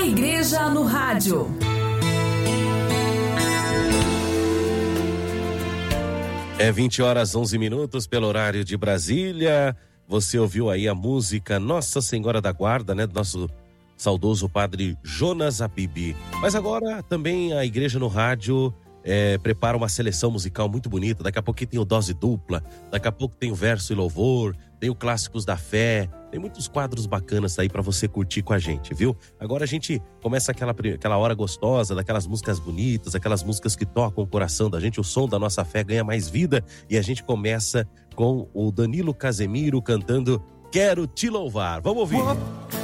Igreja no Rádio. É 20h11 pelo horário de Brasília. Você ouviu aí a música Nossa Senhora da Guarda, né? Do nosso saudoso padre Jonas Abib. Mas agora também a Igreja no Rádio prepara uma seleção musical muito bonita. Daqui a pouco tem o Dose Dupla, daqui a pouco tem o Verso e Louvor, tem o Clássicos da Fé, tem muitos quadros bacanas aí pra você curtir com a gente, viu? Agora a gente começa aquela hora gostosa, daquelas músicas bonitas, aquelas músicas que tocam o coração da gente, o som da nossa fé ganha mais vida, e a gente começa com o Danilo Casemiro cantando Quero Te Louvar. Vamos ouvir.